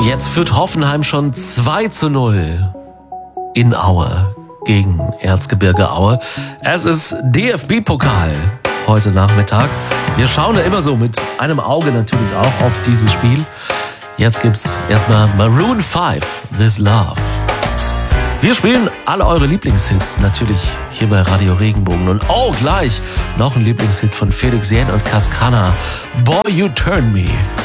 Jetzt führt Hoffenheim schon 2:0 in Aue gegen Erzgebirge Aue. Es ist DFB-Pokal heute Nachmittag. Wir schauen da immer so mit einem Auge natürlich auch auf dieses Spiel. Jetzt gibt's erstmal Maroon 5, This Love. Wir spielen alle eure Lieblingshits natürlich hier bei Radio Regenbogen. Und gleich noch ein Lieblingshit von Felix Jähn und Cascana. Boy, You Turn Me.